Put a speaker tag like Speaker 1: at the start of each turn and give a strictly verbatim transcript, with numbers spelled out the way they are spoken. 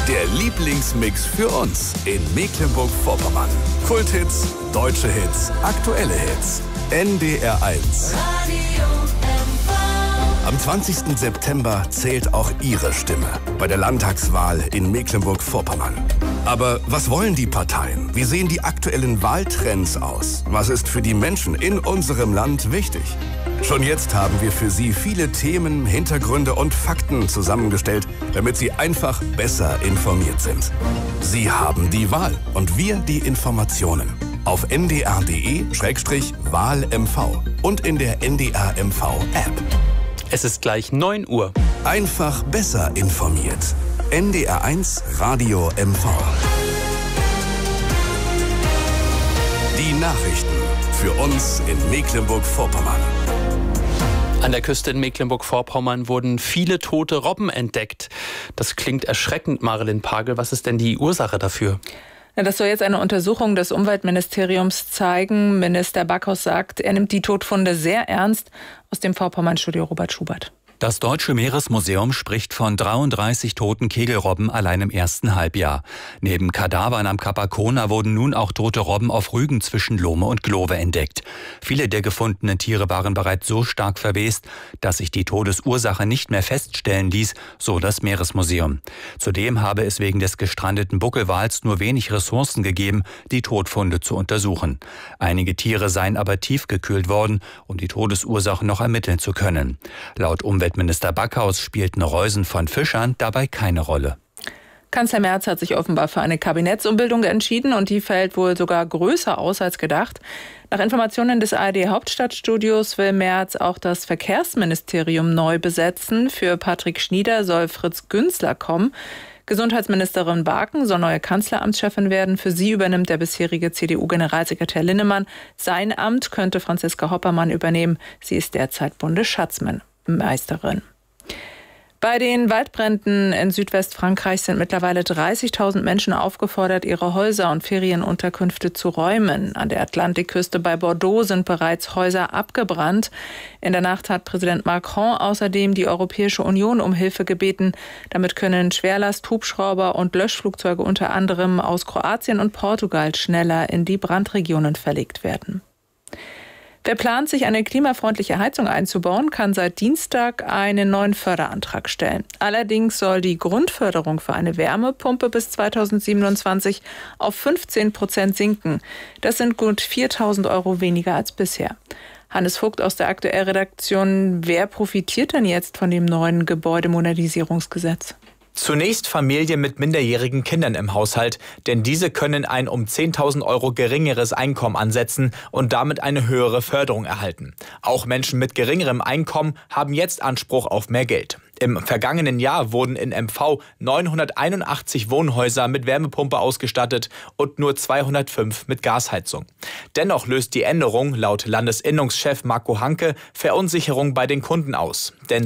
Speaker 1: Der Lieblingsmix für uns in Mecklenburg-Vorpommern. Kulthits, deutsche Hits, aktuelle Hits. N D R eins. Am zwanzigsten September zählt auch Ihre Stimme bei der Landtagswahl in Mecklenburg-Vorpommern. Aber was wollen die Parteien? Wie sehen die aktuellen Wahltrends aus? Was ist für die Menschen in unserem Land wichtig? Schon jetzt haben wir für Sie viele Themen, Hintergründe und Fakten zusammengestellt, damit Sie einfach besser informiert sind. Sie haben die Wahl und wir die Informationen. Auf n d r punkt d e Schrägstrich Wahl M V und in der N D R M V-App.
Speaker 2: Es ist gleich neun Uhr.
Speaker 1: Einfach besser informiert. N D R eins Radio M V. Die Nachrichten für uns in Mecklenburg-Vorpommern.
Speaker 2: An der Küste in Mecklenburg-Vorpommern wurden viele tote Robben entdeckt. Das klingt erschreckend, Marilyn Pagel. Was ist denn die Ursache dafür?
Speaker 3: Das soll jetzt eine Untersuchung des Umweltministeriums zeigen. Minister Backhaus sagt, er nimmt die Todfunde sehr ernst. Aus dem Vorpommern-Studio Robert Schubert.
Speaker 4: Das Deutsche Meeresmuseum spricht von dreiunddreißig toten Kegelrobben allein im ersten Halbjahr. Neben Kadavern am Kap Arkona wurden nun auch tote Robben auf Rügen zwischen Lohme und Glove entdeckt. Viele der gefundenen Tiere waren bereits so stark verwest, dass sich die Todesursache nicht mehr feststellen ließ, so das Meeresmuseum. Zudem habe es wegen des gestrandeten Buckelwals nur wenig Ressourcen gegeben, die Todfunde zu untersuchen. Einige Tiere seien aber tiefgekühlt worden, um die Todesursache noch ermitteln zu können. Laut Umweltminister Backhaus spielten Reusen von Fischern dabei keine Rolle.
Speaker 3: Kanzler Merz hat sich offenbar für eine Kabinettsumbildung entschieden und die fällt wohl sogar größer aus als gedacht. Nach Informationen des A R D-Hauptstadtstudios will Merz auch das Verkehrsministerium neu besetzen. Für Patrick Schnieder soll Fritz Günzler kommen. Gesundheitsministerin Barken soll neue Kanzleramtschefin werden. Für sie übernimmt der bisherige C D U-Generalsekretär Linnemann. Sein Amt könnte Franziska Hoppermann übernehmen. Sie ist derzeit Bundesschatzmeisterin. Bei den Waldbränden in Südwestfrankreich sind mittlerweile dreißigtausend Menschen aufgefordert, ihre Häuser und Ferienunterkünfte zu räumen. An der Atlantikküste bei Bordeaux sind bereits Häuser abgebrannt. In der Nacht hat Präsident Macron außerdem die Europäische Union um Hilfe gebeten. Damit können Schwerlast, Hubschrauber und Löschflugzeuge unter anderem aus Kroatien und Portugal schneller in die Brandregionen verlegt werden. Wer plant, sich eine klimafreundliche Heizung einzubauen, kann seit Dienstag einen neuen Förderantrag stellen. Allerdings soll die Grundförderung für eine Wärmepumpe bis zweitausendsiebenundzwanzig auf fünfzehn Prozent sinken. Das sind gut viertausend Euro weniger als bisher. Hannes Vogt aus der Aktuell-Redaktion. Wer profitiert denn jetzt von dem neuen Gebäudemodernisierungsgesetz?
Speaker 5: Zunächst Familien mit minderjährigen Kindern im Haushalt, denn diese können ein um zehntausend Euro geringeres Einkommen ansetzen und damit eine höhere Förderung erhalten. Auch Menschen mit geringerem Einkommen haben jetzt Anspruch auf mehr Geld. Im vergangenen Jahr wurden in M V neunhunderteinundachtzig Wohnhäuser mit Wärmepumpe ausgestattet und nur zweihundertfünf mit Gasheizung. Dennoch löst die Änderung laut Landesinnungschef Marco Hanke Verunsicherung bei den Kunden aus. Denn